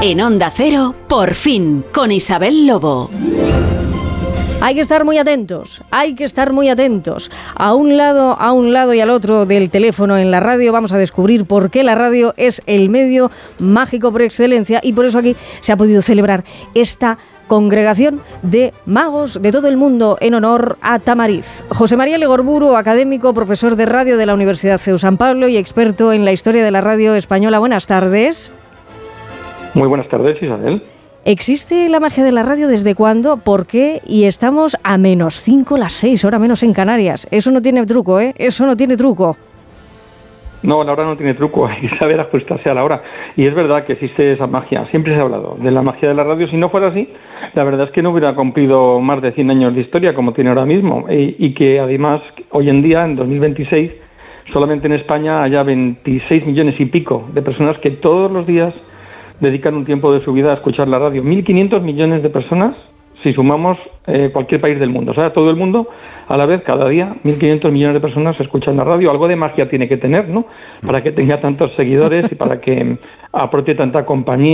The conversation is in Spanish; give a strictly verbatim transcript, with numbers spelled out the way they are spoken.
En Onda Cero, Por Fin, con Isabel Lobo. Hay que estar muy atentos, hay que estar muy atentos. A un lado, a un lado y al otro del teléfono en la radio vamos a descubrir por qué la radio es el medio mágico por excelencia y por eso aquí se ha podido celebrar esta congregación de magos de todo el mundo en honor a Tamariz. José María Legorburu, académico, profesor de radio de la Universidad C E U San Pablo y experto en la historia de la radio española. Buenas tardes. Muy buenas tardes, Isabel. ¿Existe la magia de la radio desde cuándo? ¿Por qué? Y estamos a menos cinco las seis, hora menos en Canarias. Eso no tiene truco, ¿eh? Eso no tiene truco. No, la hora no tiene truco, hay que saber ajustarse a la hora. Y es verdad que existe esa magia, siempre se ha hablado de la magia de la radio. Si no fuera así, la verdad es que no hubiera cumplido más de cien años de historia como tiene ahora mismo. Y, y que además, hoy en día, en dos mil veintiséis, solamente en España haya veintiséis millones y pico de personas que todos los días dedican un tiempo de su vida a escuchar la radio. mil quinientos millones de personas, si sumamos eh, cualquier país del mundo. O sea, todo el mundo, a la vez, cada día, mil quinientos millones de personas escuchan la radio. Algo de magia tiene que tener, ¿no? Para que tenga tantos seguidores y para que aporte tanta compañía